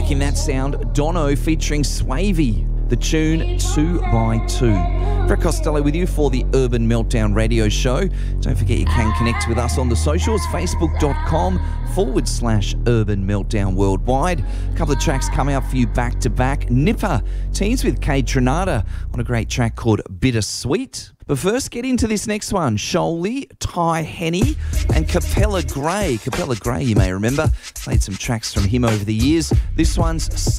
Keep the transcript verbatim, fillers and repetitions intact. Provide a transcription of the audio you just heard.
Making that sound, Dono featuring Swavey. The tune two by two. Brett Costello with you for the Urban Meltdown Radio Show. Don't forget you can connect with us on the socials, facebook.com forward slash Urban Meltdown Worldwide. A couple of tracks coming up for you back to back. Nipper teams with Kate Trinata on a great track called Bittersweet. But first, get into this next one. Sholey, Ty Henny and Capella Gray. Capella Gray, you may remember, played some tracks from him over the years. This one's